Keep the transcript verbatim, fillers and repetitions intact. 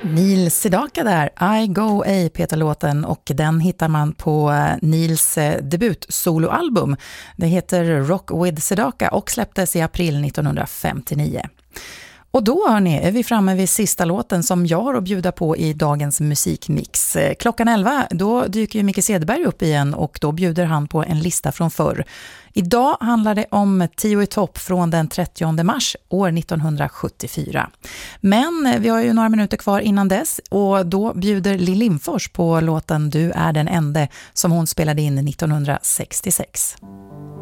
Neil Sedaka där, I Go A Peter-låten, och den hittar man på Neils debut-soloalbum. Det heter Rock with Sedaka och släpptes i april nittonhundrafemtionio. Och då hörni, är vi framme vid sista låten som jag har att bjuda på i dagens musikmix. Klockan elva, då dyker ju Micke Cederberg upp igen och då bjuder han på en lista från förr. Idag handlar det om tio i topp från den trettionde mars år nittonhundrasjuttiofyra. Men vi har ju några minuter kvar innan dess och då bjuder Lill Lindfors på låten Du är den ende som hon spelade in nittonhundrasextiosex.